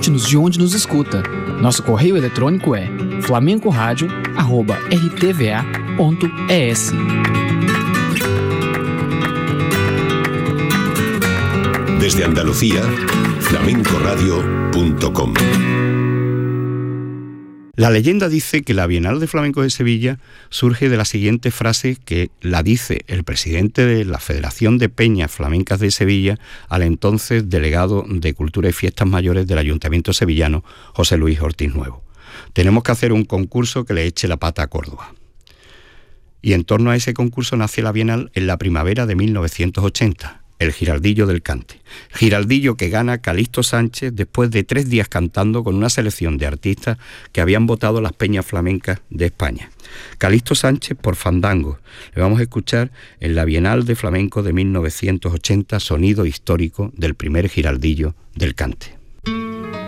Conte-nos de onde nos escuta. Nosso correio eletrônico é flamencoradio@rtva.es. Desde Andalucía, flamencoradio.com. La leyenda dice que la Bienal de Flamenco de Sevilla surge de la siguiente frase que la dice el presidente de la Federación de Peñas Flamencas de Sevilla al entonces delegado de Cultura y Fiestas Mayores del Ayuntamiento sevillano, José Luis Ortiz Nuevo. Tenemos que hacer un concurso que le eche la pata a Córdoba. Y en torno a ese concurso nace la Bienal en la primavera de 1980. El Giraldillo del Cante. Giraldillo que gana Calixto Sánchez después de 3 días cantando con una selección de artistas que habían votado las peñas flamencas de España. Calixto Sánchez por Fandango. Le vamos a escuchar en la Bienal de Flamenco de 1980, sonido histórico del primer Giraldillo del Cante.